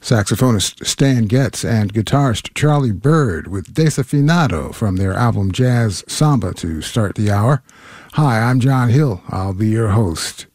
Saxophonist Stan Getz and guitarist Charlie Byrd with Desafinado from their album Jazz Samba to start the hour. Hi, I'm John Hill. I'll be your host.